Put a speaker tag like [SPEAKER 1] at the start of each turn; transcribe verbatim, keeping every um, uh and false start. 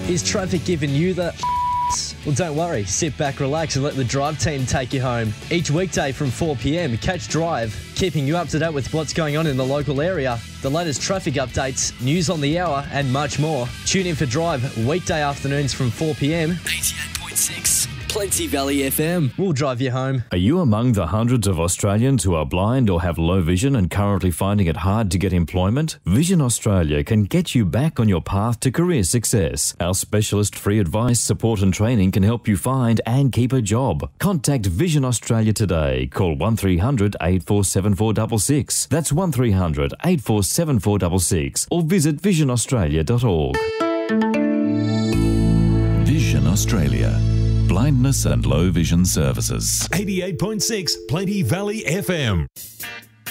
[SPEAKER 1] Is traffic giving you the... Well, don't worry. Sit back, relax and let the Drive team take you home. Each weekday from four p m, catch Drive, keeping you up to date with what's going on in the local area, the latest traffic updates, news on the hour and much more. Tune in for Drive weekday afternoons from four p m. eighty-eight point six Plenty Valley F M. We'll drive you home.
[SPEAKER 2] Are you among the hundreds of Australians who are blind or have low vision and currently finding it hard to get employment? Vision Australia can get you back on your path to career success. Our specialist free advice, support and training can help you find and keep a job. Contact Vision Australia today. Call one three hundred, eight four seven four six six. That's one three hundred, eight four seven four six six or visit vision australia dot org.
[SPEAKER 3] Vision Australia. Blindness and low vision services.
[SPEAKER 4] eighty-eight point six Plenty Valley F M.